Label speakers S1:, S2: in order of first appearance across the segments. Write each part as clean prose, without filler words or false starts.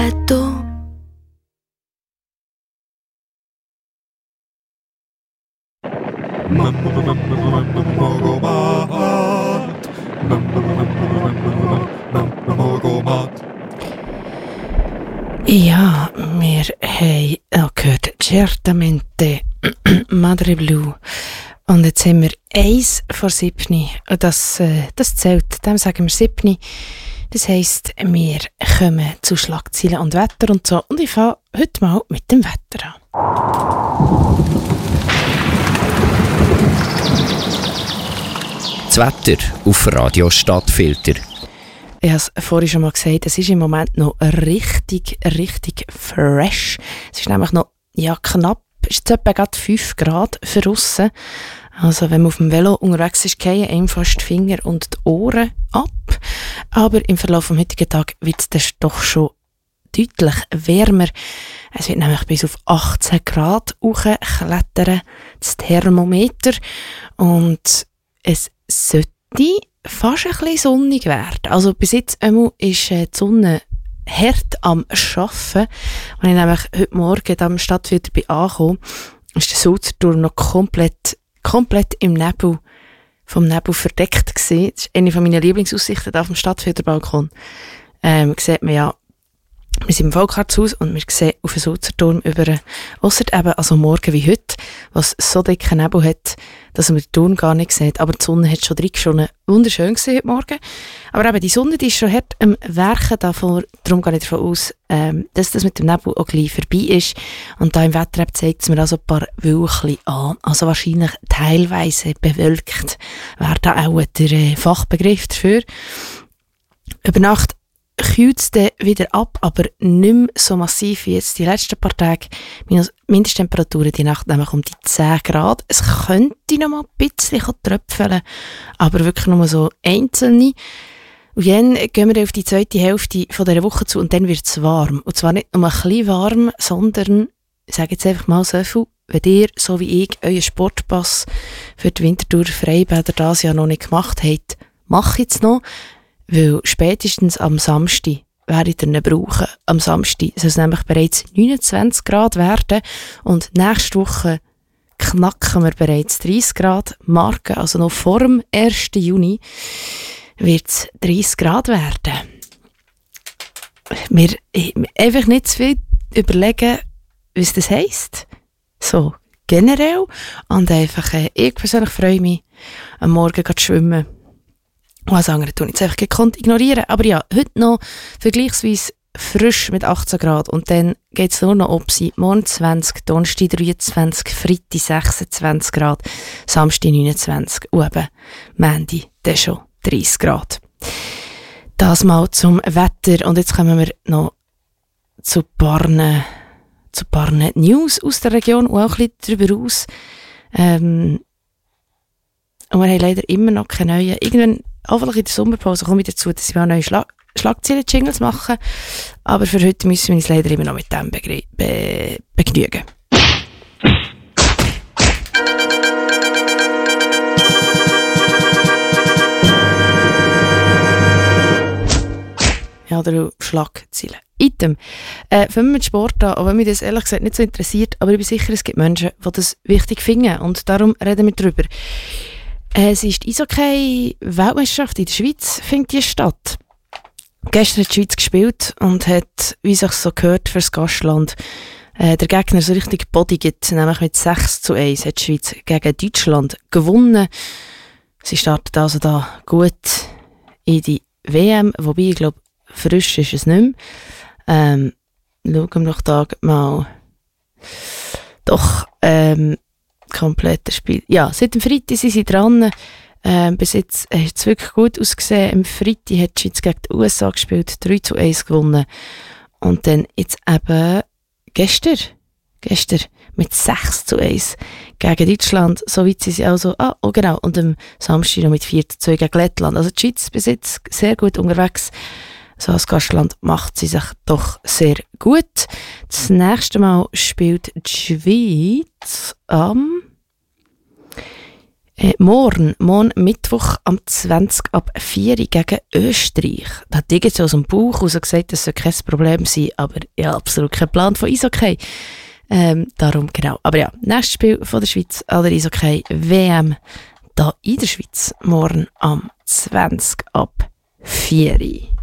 S1: letto. Ja, wir haben auch gehört Certamente Madre Blue. Und jetzt haben wir 1 vor 7. Und das zählt, dem sagen wir 7. Das heisst, wir kommen zu Schlagzeilen und Wetter und so. Und ich fange heute mal mit dem Wetter an.
S2: Das Wetter auf Radio Stadtfilter.
S1: Ich habe es vorhin schon mal gesagt, es ist im Moment noch richtig fresh. Es ist nämlich noch knapp, es ist etwa gerade 5 Grad für draussen. Also wenn man auf dem Velo unterwegs ist, fallen einem fast die Finger und die Ohren ab. Aber im Verlauf des heutigen Tages wird es doch schon deutlich wärmer. Es wird nämlich bis auf 18 Grad hochklettern, das Thermometer. Und es sollte fast ein bisschen sonnig werden. Also bis jetzt ist die Sonne hart am Arbeiten. Als ich nämlich heute Morgen am Stadtfilter angekommen bin, ist der Sulzerturm noch komplett im Nebel, vom Nebel verdeckt gewesen. Das ist eine meiner Lieblingsaussichten auf dem Stadtfilterbalkon. Sieht man ja, wir sind im Volkshaus und wir sehen auf den Sulzerturm über, ausser eben, also morgen wie heute, was so dicken Nebel hat, dass man den Turm gar nicht sieht. Aber die Sonne hat schon reingeschonnen. Wunderschön gewesen heute Morgen. Aber eben, die Sonne, die ist schon hart am Werken davor. Darum gehe ich davon aus, dass das mit dem Nebel auch gleich vorbei ist. Und da im Wetter-App zeigt es mir also ein paar Wölkchen an. Also wahrscheinlich teilweise bewölkt. Wäre da auch der Fachbegriff dafür. Über Nacht kühlt es dann wieder ab, aber nicht mehr so massiv wie jetzt die letzten paar Tage. Mindesttemperaturen die Nacht nämlich um die 10 Grad. Es könnte noch mal ein bisschen tröpfeln, aber wirklich nur so einzelne. Und dann gehen wir auf die zweite Hälfte von dieser Woche zu und dann wird es warm. Und zwar nicht nur ein bisschen warm, sondern, ich sage jetzt einfach mal so viel, wenn ihr, so wie ich, euren Sportpass für die Winterthur Freibäder dieses Jahr noch nicht gemacht habt, macht jetzt noch. Weil spätestens am Samstag werdet ihr ihn brauchen. Am Samstag soll es nämlich bereits 29 Grad werden und nächste Woche knacken wir bereits 30 Grad Marke. Also noch vor dem 1. Juni wird es 30 Grad werden. Wir einfach nicht zu viel überlegen, was das heisst. So generell. Und einfach, ich persönlich freue mich, am Morgen zu schwimmen. Und als andere tun ich jetzt einfach gekonnt ignorieren. Aber ja, heute noch vergleichsweise frisch mit 18 Grad. Und dann geht es nur noch ob sie morgen 20, Donnerstag 23, Freitag 26 Grad, Samstag 29 und eben Montag dann schon 30 Grad. Das mal zum Wetter. Und jetzt kommen wir noch zu ein paar News aus der Region und auch ein bisschen darüber aus. Und wir haben leider immer noch keine neuen. Irgendwann, hoffentlich in der Sommerpause, komme ich dazu, dass wir auch neue Schlagzeilen-Jingles machen. Aber für heute müssen wir uns leider immer noch mit dem begnügen. Ja, oder Schlagzeilen. Item. Fangen wir mit Sport an, auch wenn mich das ehrlich gesagt nicht so interessiert, aber ich bin sicher, es gibt Menschen, die das wichtig finden und darum reden wir darüber. Es ist die Eishockey-Weltmeisterschaft in der Schweiz, findet die statt. Gestern hat die Schweiz gespielt und hat, wie sich so gehört, für das Gastland der Gegner so richtig bodigt, nämlich mit 6:1 hat die Schweiz gegen Deutschland gewonnen. Sie startet also da gut in die WM, wobei ich glaube, frisch ist es nicht mehr. Schauen wir noch da mal. Doch, komplettes Spiel. Ja, seit dem Freitag sind sie dran. Bis jetzt hat es wirklich gut ausgesehen. Am Freitag hat die Schweiz gegen die USA gespielt, 3:1 gewonnen. Und dann jetzt eben gestern mit 6:1 gegen Deutschland. So weit sind sie also, genau. Und am Samstag noch mit 4:2 gegen Lettland. Also die Schweiz bis jetzt sehr gut unterwegs. So als Gastland macht sie sich doch sehr gut. Das nächste Mal spielt die Schweiz am Morgen Mittwoch am 20 ab 4 gegen Österreich. Da hat irgend so aus dem Bauch raus gesagt, das soll kein Problem sein, aber ja, absolut kein Plan von Eishockey. Darum genau. Aber ja, nächstes Spiel von der Schweiz an der Eishockey WM da in der Schweiz. Morgen am 20 ab 4.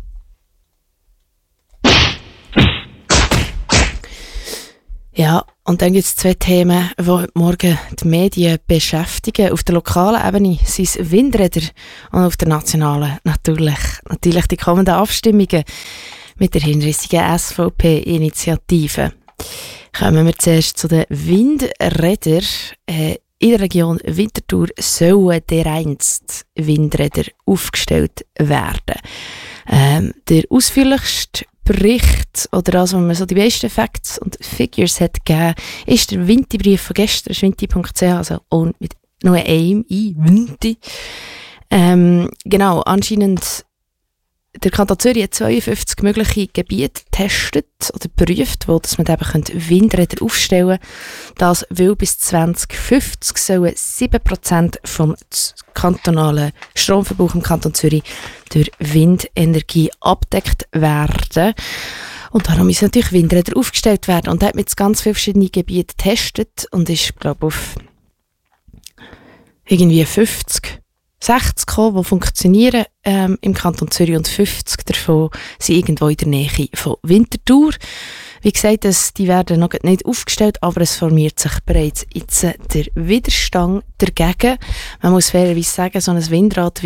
S1: Ja, und dann gibt es 2 Themen, die heute Morgen die Medien beschäftigen. Auf der lokalen Ebene sind es Windräder und auf der nationalen natürlich die kommenden Abstimmungen mit der hinrissigen SVP-Initiative. Kommen wir zuerst zu den Windrädern. In der Region Winterthur sollen dereinst Windräder aufgestellt werden. Der ausführlichste Bericht, oder das, wo man so die besten Facts und Figures hat gegeben, ist der Winti-Brief von gestern, winti.ch, also auch mit nur einem I, Winti. Genau, anscheinend der Kanton Zürich hat 52 mögliche Gebiete getestet oder geprüft, wo dass man eben Windräder aufstellen kann. Das will bis 2050 sollen 7% vom kantonalen Stromverbrauch im Kanton Zürich durch Windenergie abgedeckt werden. Und darum müssen natürlich Windräder aufgestellt werden. Und er hat mit ganz vielen verschiedenen Gebieten getestet und ist, glaube ich, auf irgendwie 60 gekommen, die funktionieren im Kanton Zürich, und 50 davon sind irgendwo in der Nähe von Winterthur. Wie gesagt, die werden noch nicht aufgestellt, aber es formiert sich bereits jetzt der Widerstand dagegen. Man muss fairerweise sagen, so ein Windrad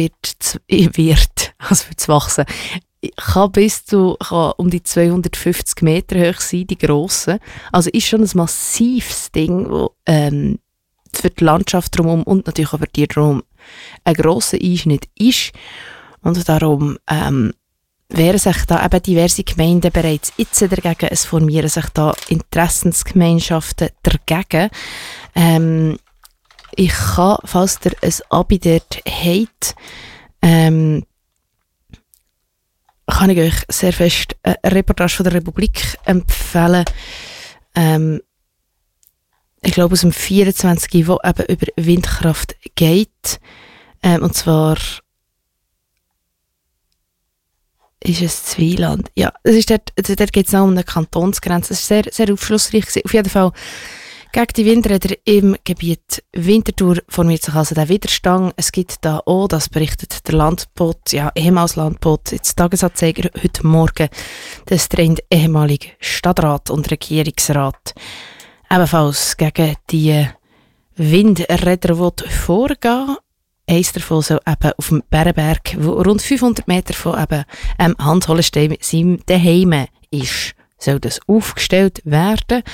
S1: wird wachsen. Kann um die 250 Meter hoch sein, die grossen. Also ist schon ein massives Ding, wo für die Landschaft drumherum und natürlich auch für die drumherum ein grosser Einschnitt ist. Und darum wehren sich da eben diverse Gemeinden bereits jetzt dagegen. Es formieren sich da Interessensgemeinschaften dagegen. Ich kann, falls ihr ein Abi dort habt, kann ich euch sehr fest eine Reportage von der Republik empfehlen. Ich glaube aus dem 24, wo eben über Windkraft geht. Und zwar ist es Zweiland. Ja, es ist dort geht es noch um eine Kantonsgrenze. Es war sehr, sehr aufschlussreich gewesen. Auf jeden Fall gegen die Windräder im Gebiet Winterthur formiert sich also der Widerstand. Es gibt da auch, das berichtet der Landbot, ja, ehemals Landbot, jetzt Tagesanzeiger heute Morgen, das trennt ehemalige Stadtrat und Regierungsrat ebenfalls gegen die Windräder vorgehen. Eins davon soll eben auf dem Bärenberg, wo rund 500 Meter von eben Handholenstein seinem Daheim ist, soll das aufgestellt werden.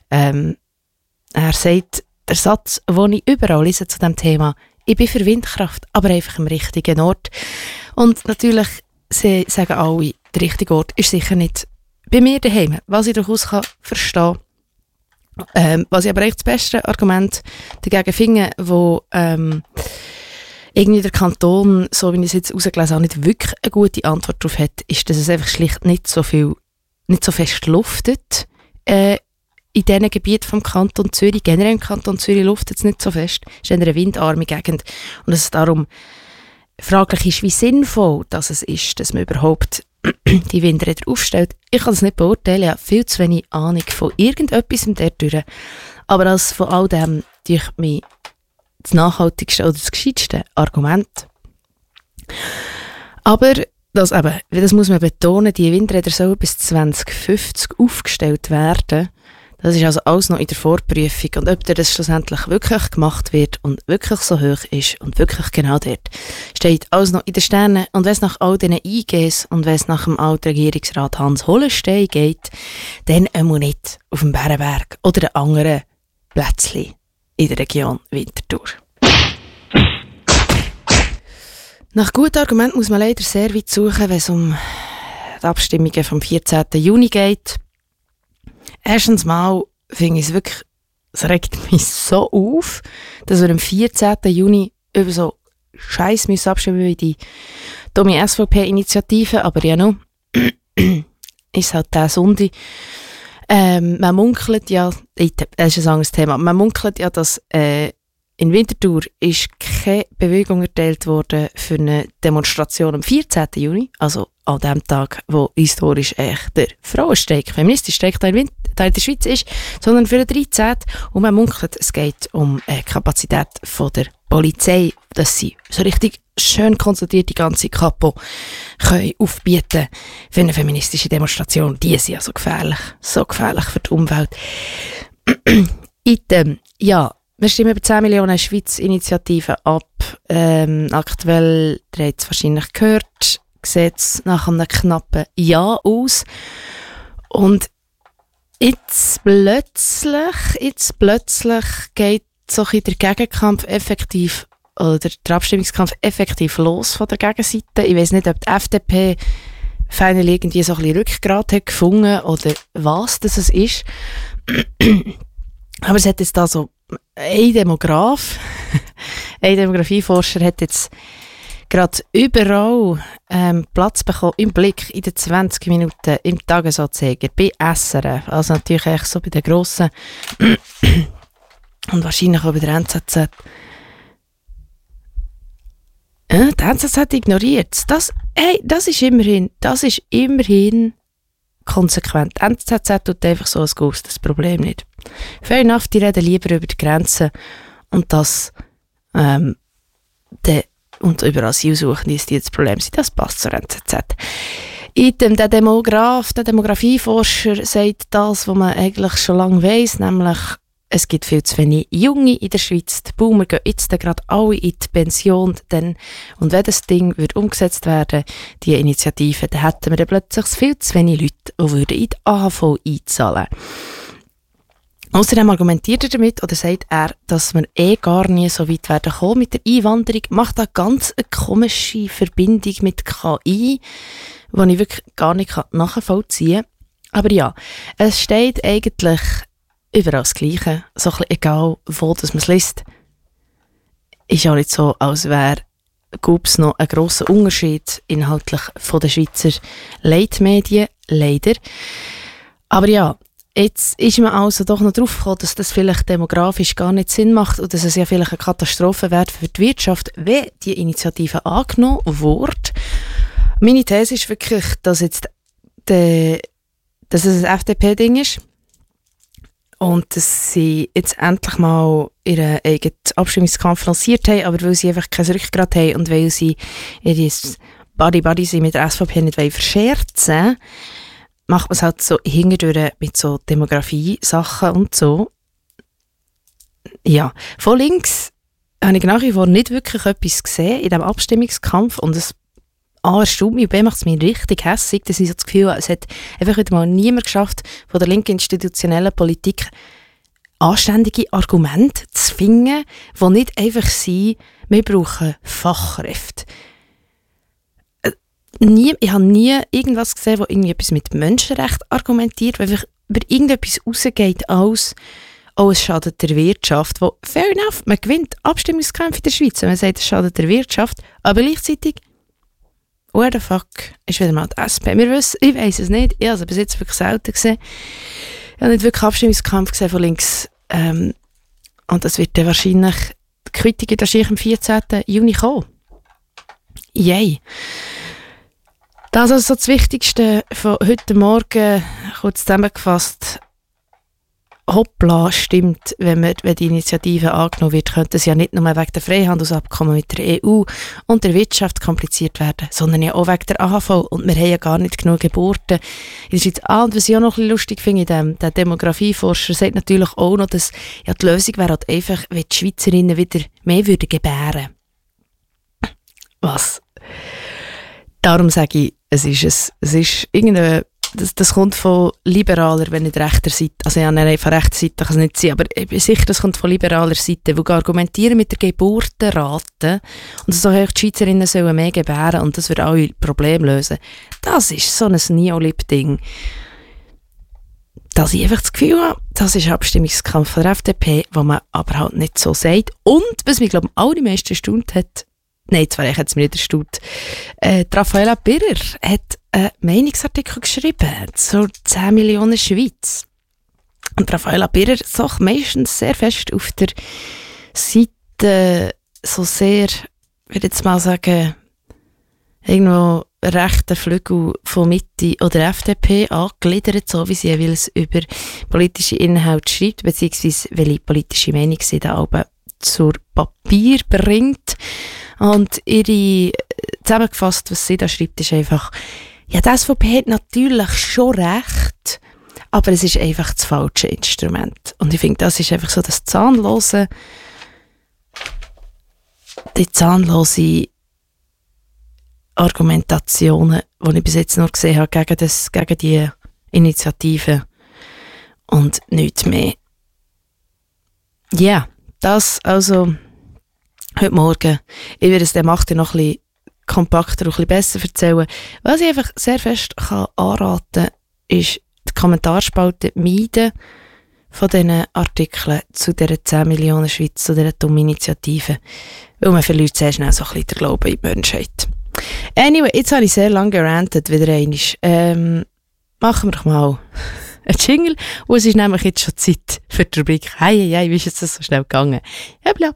S1: Er sagt, der Satz, den ich überall lese zu diesem Thema, ich bin für Windkraft, aber einfach am richtigen Ort. Und natürlich sagen alle, der richtige Ort ist sicher nicht bei mir daheim, was ich durchaus verstehen kann. Was ich aber echt das beste Argument dagegen finde, wo irgendwie der Kanton, so wie ich es jetzt herausgelesen habe, nicht wirklich eine gute Antwort darauf hat, ist, dass es einfach schlicht nicht so fest luftet. In diesen Gebieten vom Kanton Zürich, generell im Kanton Zürich luftet es nicht so fest. Es ist eine windarme Gegend. Und dass es darum fraglich ist, wie sinnvoll das ist, dass man überhaupt die Windräder aufstellt. Ich kann es nicht beurteilen, ich habe viel zu wenig Ahnung von irgendetwas dadurch. Aber als von all dem durch mich das nachhaltigste oder das gescheitste Argument. Aber das muss man betonen, die Windräder sollen bis 2050 aufgestellt werden. Das ist also alles noch in der Vorprüfung. Und ob das schlussendlich wirklich gemacht wird und wirklich so hoch ist und wirklich genau dort, steht alles noch in den Sternen. Und wenn es nach all diesen IGs und wenn es nach dem alten Regierungsrat Hans Hollenstein geht, dann einmal nicht auf dem Bärenberg oder den anderen Plätzchen in der Region Winterthur. Nach guten Argumenten muss man leider sehr weit suchen, wenn es um die Abstimmungen vom 14. Juni geht. Erstens mal finde ich es wirklich, es regt mich so auf, dass wir am 14. Juni über so Scheiß müssen abstimmen wie die dumme SVP-Initiative, aber ja noch, ist halt der Sonntag. Man munkelt ja, das ist ein anderes Thema, man munkelt ja, dass in Winterthur ist keine Bewegung erteilt worden für eine Demonstration am 14. Juni, also an dem Tag, wo historisch echt der Frauenstreik, Feministenstreik da in der Schweiz ist, sondern für den 13. Und man munkelt, es geht um die Kapazität von der Polizei, dass sie so richtig schön konzentriert die ganze Kapo können aufbieten für eine feministische Demonstration. Die sind ja so gefährlich für die Umwelt. Ja, wir stimmen über 10 Millionen Schweiz-Initiativen ab. Aktuell, ihr habt es wahrscheinlich gehört, sieht es nach einem knappen Ja aus. Und jetzt plötzlich geht so ein der Gegenkampf effektiv, oder der Abstimmungskampf effektiv los von der Gegenseite. Ich weiss nicht, ob die FDP finally irgendwie so ein bisschen Rückgrat hat gefunden oder was das ist. Aber es hat jetzt da so ein Demografieforscher hat jetzt gerade überall Platz bekommen im Blick in den 20 Minuten im Tagesanzeiger bei SRF, also natürlich echt so bei den grossen und wahrscheinlich auch bei der NZZ. Die NZZ hat ignoriert. Das ist immerhin konsequent. Die NZZ tut einfach so ein das Problem nicht. Fair enough, die reden lieber über die Grenzen und das und über Asylsuchende ist die das Problem sind. Das passt zur NZZ. Der Demografieforscher sagt das, was man eigentlich schon lange weiss, nämlich es gibt viel zu wenig Junge in der Schweiz. Die Boomer gehen jetzt gerade alle in die Pension. Und wenn das Ding umgesetzt werden, die Initiative, dann hätten wir dann plötzlich viel zu wenig Leute, die in die AHV einzahlen würden. Außerdem argumentiert er damit, oder sagt er, dass wir gar nie so weit werden kommen mit der Einwanderung. Macht da ganz eine komische Verbindung mit KI, die ich wirklich gar nicht nachvollziehen kann. Aber ja, es steht eigentlich überall das Gleiche, so ein bisschen egal, wo man es liest. Ist auch nicht so, als wäre es noch einen grossen Unterschied inhaltlich von den Schweizer Leitmedien, leider. Aber ja, jetzt ist man also doch noch drauf gekommen, dass das vielleicht demografisch gar nicht Sinn macht und dass es ja vielleicht eine Katastrophe wäre für die Wirtschaft, wenn die Initiative angenommen wird. Meine These ist wirklich, dass es ein FDP-Ding ist. Und dass sie jetzt endlich mal ihren eigenen Abstimmungskampf lanciert haben, aber weil sie einfach kein Rückgrat haben und weil sie ihre Buddy sie mit der SVP nicht verscherzen wollen, macht man es halt so hingedurch mit so Demografie-Sachen und so. Ja, von links habe ich nach wie vor nicht wirklich etwas gesehen in diesem Abstimmungskampf und es erstaunt mich, und B macht es mich richtig hässig, dass ich so das Gefühl habe, es hat einfach wieder mal niemand geschafft, von der linken institutionellen Politik anständige Argumente zu finden, die nicht einfach sind, wir brauchen Fachkräfte. Ich habe nie irgendwas gesehen, wo irgendwie etwas mit Menschenrecht argumentiert, weil einfach über irgendetwas rausgeht als es schadet der Wirtschaft, wo fair enough, man gewinnt Abstimmungskämpfe in der Schweiz, wenn man sagt, es schadet der Wirtschaft, aber gleichzeitig where the fuck ist wieder mal die SP? Ich weiss es nicht. Ich habe es bis jetzt wirklich selten gesehen. Ich habe nicht wirklich Abstimmungskampf gesehen von links. Und das wird dann wahrscheinlich die Kritik am 14. Juni kommen. Yay. Das ist also das Wichtigste von heute Morgen. Kurz zusammengefasst. Hoppla, stimmt, wenn die Initiative angenommen wird, könnte es ja nicht nur wegen der Freihandelsabkommen mit der EU und der Wirtschaft kompliziert werden, sondern ja auch wegen der AHV. Und wir haben ja gar nicht genug Geburten in der Schweiz. Und was ich auch noch ein bisschen lustig finde, der Demografieforscher sagt natürlich auch noch, dass ja die Lösung wäre halt einfach, wenn die Schweizerinnen wieder mehr würden gebären. Was? Darum sage ich, es ist irgendeine Das kommt von liberaler, wenn nicht rechter Seite. Also ja, nein, von rechter Seite kann es nicht sein, aber ich bin sicher, das kommt von liberaler Seite, die argumentieren mit der Geburtenrate und dass auch die Schweizerinnen sollen mehr gebären und das wird alle Probleme lösen. Das ist so ein Neolib-Ding. Dass ich einfach das Gefühl habe, das ist ein Abstimmungskampf von der FDP, wo man aber halt nicht so sagt. Und, was mich, glaube ich, auch die meisten erstaunt hat, nein, zwar hat es mir nicht erstaunt, Raffaella Birrer hat einen Meinungsartikel geschrieben zur 10 Millionen Schweiz. Und Raffaella Birrer ist auch meistens sehr fest auf der Seite so sehr, ich würde jetzt mal sagen, irgendwo rechten Flügel von Mitte oder FDP angegliedert, so wie sie jeweils über politische Inhalte schreibt, beziehungsweise welche politische Meinung sie da oben zur Papier bringt. Und ihre, zusammengefasst, was sie da schreibt, ist einfach, ja, die SVP hat natürlich schon recht, aber es ist einfach das falsche Instrument. Und ich finde, das ist einfach so das die zahnlose Argumentationen, die ich bis jetzt nur gesehen habe, gegen die Initiative und nichts mehr. Ja, yeah, das also heute Morgen. Ich werde es dem 8. noch ein bisschen kompakter und ein bisschen besser erzählen. Was ich einfach sehr fest anraten kann, ist die Kommentarspalte meiden von diesen Artikeln zu dieser 10 Millionen Schweiz, zu dieser dummen Initiative. Weil man verliert sehr schnell so ein bisschen den Glauben in die Menschheit. Anyway, jetzt habe ich sehr lange gerantet, wieder einmal. Machen wir doch mal einen Jingle. Und es ist nämlich jetzt schon Zeit für die Rubrik «Hey, wie ist jetzt das so schnell gegangen?» Ja, bla.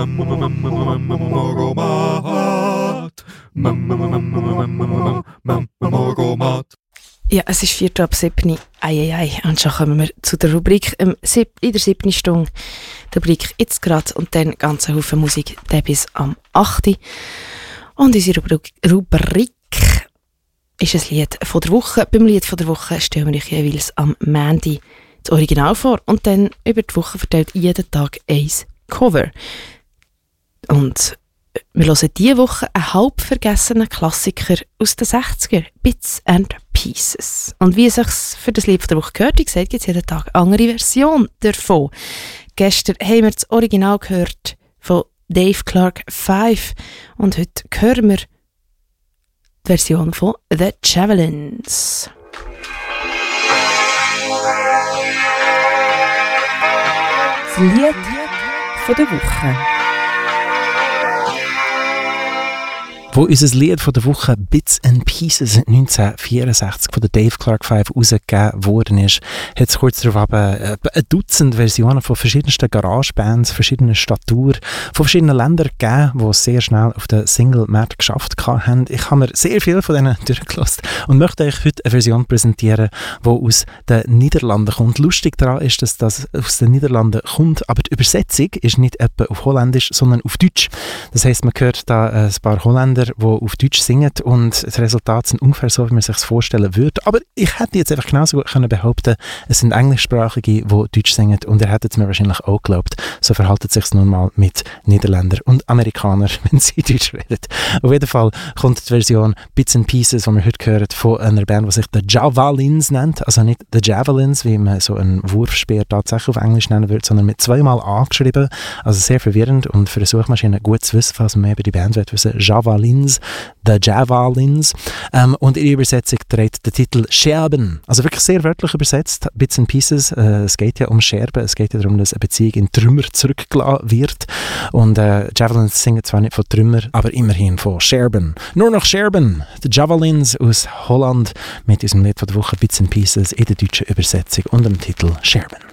S1: Ja, es ist 7:04. Und schon kommen wir zu der Rubrik in der 7. Stunde. Die Rubrik «Jetzt grad» und dann ganz ein Haufen Musik, der bis am 8. Und unsere Rubrik ist ein Lied von der Woche. Beim Lied von der Woche stellen wir euch jeweils am Montag das Original vor und dann über die Woche verteilt jeden Tag ein Cover. Und wir hören diese Woche einen halb vergessenen Klassiker aus den 60er, Bits and Pieces. Und wie es sich für das Lied von der Woche gehört, wie gesagt, gibt es jeden Tag eine andere Version davon. Gestern haben wir das Original gehört von Dave Clark 5 und heute hören wir die Version von The Javelins.
S3: Das Lied von der Woche. Wo unser Lied von der Woche Bits and Pieces 1964 von der Dave Clark 5 rausgegeben worden ist, hat es kurz darauf ein Dutzend Versionen von verschiedensten Garagebands, verschiedenen Statur, von verschiedenen Ländern gegeben, die es sehr schnell auf den Single-Markt geschafft haben. Ich habe mir sehr viel von denen durchgelassen und möchte euch heute eine Version präsentieren, die aus den Niederlanden kommt. Lustig daran ist, dass das aus den Niederlanden kommt, aber die Übersetzung ist nicht etwa auf Holländisch, sondern auf Deutsch. Das heisst, man hört da ein paar Holländer, die auf Deutsch singen und das Resultat sind ungefähr so, wie man sich das vorstellen würde. Aber ich hätte jetzt einfach genauso gut können behaupten, es sind Englischsprachige, die Deutsch singen und ihr hättet es mir wahrscheinlich auch geglaubt. So verhalten sich es nun mal mit Niederländern und Amerikanern, wenn sie Deutsch reden. Auf jeden Fall kommt die Version Bits and Pieces, die wir heute hören, von einer Band, die sich The Javelins nennt. Also nicht The Javelins, wie man so einen Wurfspeer tatsächlich auf Englisch nennen würde, sondern mit zweimal A geschrieben. Also sehr verwirrend und für eine Suchmaschine gut zu wissen, falls man mehr über die Band will wissen. Javelins, The Javelins. Und ihre Übersetzung trägt den Titel Scherben. Also wirklich sehr wörtlich übersetzt. Bits and Pieces. Es geht ja um Scherben. Es geht ja darum, dass eine Beziehung in Trümmer zurückgelassen wird. Und Javelins singen zwar nicht von Trümmer, aber immerhin von Scherben. Nur noch Scherben. The Javelins aus Holland mit diesem Lied von der Woche Bits and Pieces in der deutschen Übersetzung und dem Titel Scherben.